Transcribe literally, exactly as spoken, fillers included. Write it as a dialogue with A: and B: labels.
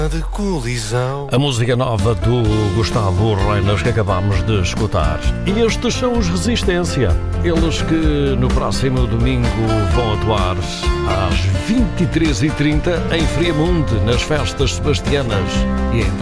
A: de colisão.
B: A música nova do Gustavo Reinas que acabámos de escutar. E estes são os Resistência. Eles que no próximo domingo vão atuar às vinte e três e trinta em Friamundo, nas festas sebastianas. E em